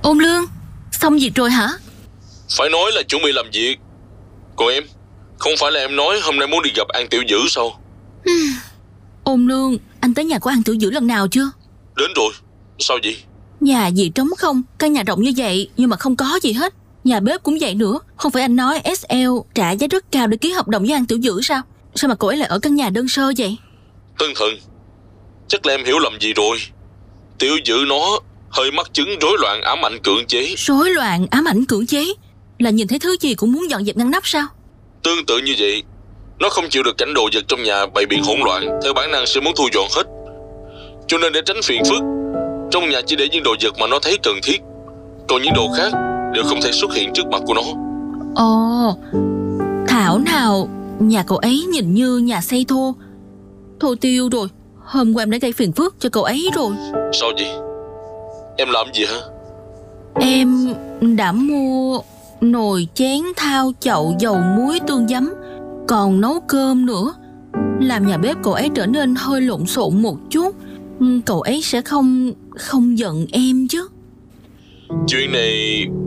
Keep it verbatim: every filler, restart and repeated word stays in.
Ôn Lương, xong việc rồi hả? Phải nói là chuẩn bị làm việc. Còn em, không phải là em nói hôm nay muốn đi gặp An Tiểu Dữ sao? Ôn Lương, anh tới nhà của An Tiểu Dữ lần nào chưa? Đến rồi. Sao vậy? Nhà gì trống không, căn nhà rộng như vậy nhưng mà không có gì hết. Nhà bếp cũng vậy nữa. Không phải anh nói ét lờ trả giá rất cao để ký hợp đồng với An Tiểu Dữ sao? Sao mà cô ấy lại ở căn nhà đơn sơ vậy? Tân Thần, chắc là em hiểu lầm gì rồi. Tiểu Dữ nó hơi mắc chứng rối loạn ám ảnh cưỡng chế. Rối loạn ám ảnh cưỡng chế là nhìn thấy thứ gì cũng muốn dọn dẹp ngăn nắp sao? Tương tự như vậy, nó không chịu được cảnh đồ vật trong nhà bày biện hỗn loạn, theo bản năng sẽ muốn thu dọn hết. Cho nên để tránh phiền phức, trong nhà chỉ để những đồ vật mà nó thấy cần thiết, còn những đồ khác đều không thể xuất hiện trước mặt của nó. Ồ, thảo nào nhà cậu ấy nhìn như nhà xây thô. Thôi tiêu rồi, hôm qua em đã gây phiền phức cho cậu ấy rồi. Sao vậy? Em làm gì hả? Em đã mua nồi chén thao chậu dầu muối tương giấm, còn nấu cơm nữa, làm nhà bếp cậu ấy trở nên hơi lộn xộn một chút. Cậu ấy sẽ không không giận em chứ? Chuyện này